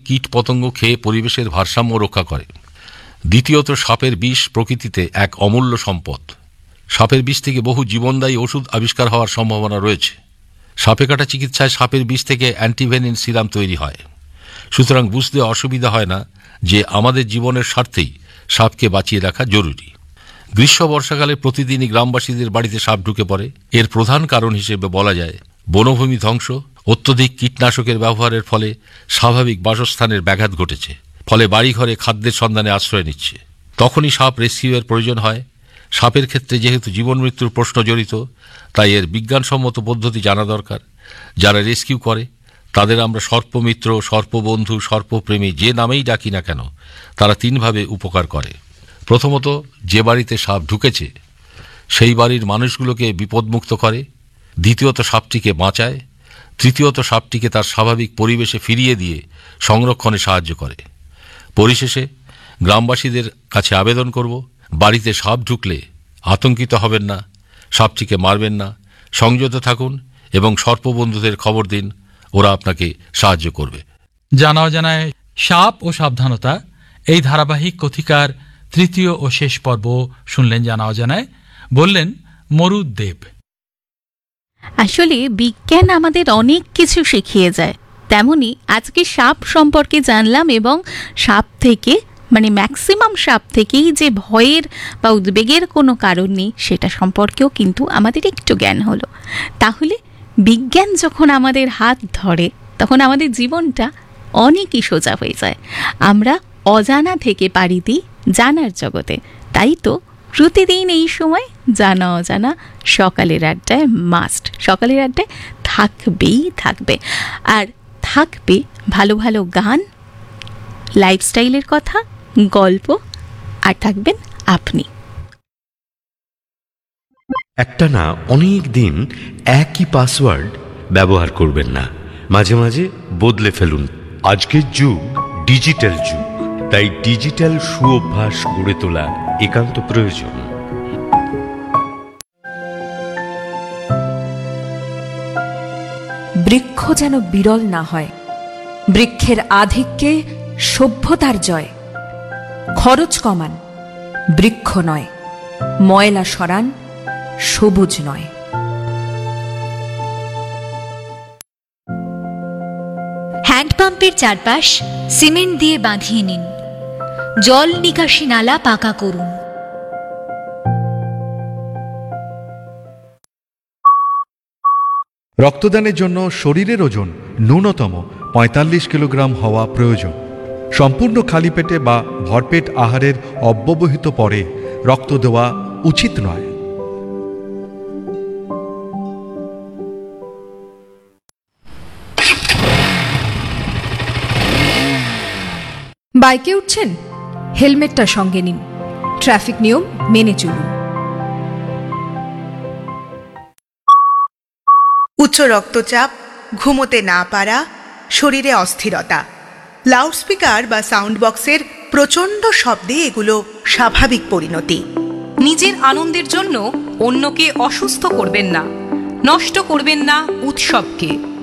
কীট পতঙ্গ খেয়ে পরিবেশের ভারসাম্য রক্ষা করে। দ্বিতীয়ত, সাপের বিষ প্রকৃতিতে এক অমূল্য সম্পদ। সাপের বিষ থেকে বহু জীবনদায়ী ওষুধ আবিষ্কার হওয়ার সম্ভাবনা রয়েছে। সাপে কাটা চিকিৎসায় সাপের বিষ থেকে অ্যান্টিভেনিন সিরাম তৈরি হয়। সুতরাং বুঝতে অসুবিধা হয় না যে আমাদের জীবনের স্বার্থেই সাপকে বাঁচিয়ে রাখা জরুরি। গ্রীষ্ম বর্ষাকালে প্রতিদিনই গ্রামবাসীদের বাড়িতে সাপ ঢুকে পড়ে। এর প্রধান কারণ হিসেবে বলা যায় বনভূমি ধ্বংস, অত্যধিক কীটনাশকের ব্যবহারের ফলে স্বাভাবিক বাসস্থানের ব্যাঘাত ঘটেছে। ফলে বাড়িঘরে খাদ্যের সন্ধানে আশ্রয় নিচ্ছে। তখনই সাপ রেস্কিউয়ের প্রয়োজন হয়। সাপের ক্ষেত্রে যেহেতু জীবন মৃত্যুর প্রশ্ন জড়িত, তাই এর বিজ্ঞানসম্মত পদ্ধতি জানা দরকার। যারা রেস্কিউ করে তাদের আমরা সর্পমিত্র, সর্পবন্ধু, সর্পপ্রেমী যে নামেই ডাকি না কেন, তারা তিনভাবে উপকার করে। প্রথমত, যে বাড়িতে সাপ ঢুকেছে সেই বাড়ির মানুষগুলোকে বিপদমুক্ত করে। দ্বিতীয়ত, সাপটিকে বাঁচায়। তৃতীয়ত, সাপটিকে তার স্বাভাবিক পরিবেশে ফিরিয়ে দিয়ে সংরক্ষণে সাহায্য করে। পরিশেষে গ্রামবাসীদের কাছে আবেদন করব, বাড়িতে সাপ ঢুকলে আতঙ্কিত হবেন না, সাপটিকে মারবেন না, সংযত থাকুন এবং সর্পবন্ধুদের খবর দিন, ওরা আপনাকে সাহায্য করবে। জানা অজানায় সাপ ও সাবধানতা এই ধারাবাহিক কথিকার তৃতীয় ও শেষ পর্ব শুনলেন জানা অজানায়। বললেন মরুদ দেব। আসলে বিজ্ঞান আমাদের অনেক কিছু শিখিয়ে যায়, তেমনি আজকে সাপ সম্পর্কে জানলাম এবং সাপ থেকে ম্যাক্সিমাম সাপ থেকেই যে ভয়ের বা উদ্বেগের কোনো কারণ নেই সেটা সম্পর্কেও কিন্তু আমাদের একটু জ্ঞান হলো। তাহলে বিজ্ঞান যখন আমাদের হাত ধরে তখন আমাদের জীবনটা অনেকই সোজা হয়ে যায়। আমরা অজানা থেকে পাড়ি দিই জানার জগতে। তাই তো প্রতিদিন এই সময় জানা অজানা সকালের আড্ডায় মাস্ট, সকালের আড্ডায় থাকবেই থাকবে। আর থাকবে ভালো ভালো গান, লাইফস্টাইলের কথা, গল্প, আর থাকবেন আপনি। একটা না অনেক দিন একই পাসওয়ার্ড ব্যবহার করবেন না, মাঝে মাঝে বদলে ফেলুন। আজকের যুগ ডিজিটাল যুগ, তাই ডিজিটাল সুঅভ্যাস গড়ে তোলা একান্ত প্রয়োজন। বৃক্ষ যেন বিরল না হয়, বৃক্ষের আধিক্যে সভ্যতার জয়। খরচ কমান, বৃক্ষ নয়, ময়লা সরান, সবুজ নয়। হ্যান্ডপাম্পের চারপাশ সিমেন্ট দিয়ে বাঁধিয়ে নিন, জল নিকাশি নালা পাকা করুন। রক্তদানের জন্য শরীরের ওজন ন্যূনতম ৪৫ কিলোগ্রাম হওয়া প্রয়োজন। সম্পূর্ণ খালি পেটে বা ভরপেট আহারের অব্যবহিত পরে রক্ত দেওয়া উচিত নয়। বাইকে উঠছেন, হেলমেটটা সঙ্গে নিন, ট্রাফিক নিয়ম মেনে চলুন। উচ্চ রক্তচাপ, ঘুমোতে না পারা, শরীরে অস্থিরতা, লাউডস্পিকার বা সাউন্ড বক্সের প্রচণ্ড শব্দে এগুলো স্বাভাবিক পরিণতি। নিজের আনন্দের জন্য অন্যকে অসুস্থ করবেন না, নষ্ট করবেন না উৎসবকে।